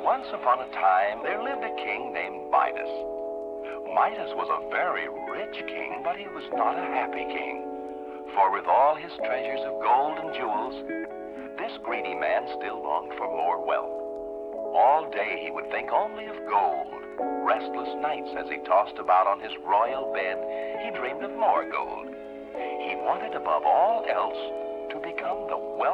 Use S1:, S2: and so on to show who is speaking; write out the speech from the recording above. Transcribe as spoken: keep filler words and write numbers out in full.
S1: Once upon a time, there lived a king named Midas. Midas was a very rich king, but he was not a happy king. For with all his treasures of gold and jewels, this greedy man still longed for more wealth. All day he would think only of gold. Restless nights as he tossed about on his royal bed, he dreamed of more gold. He wanted above all else to become the wealthiest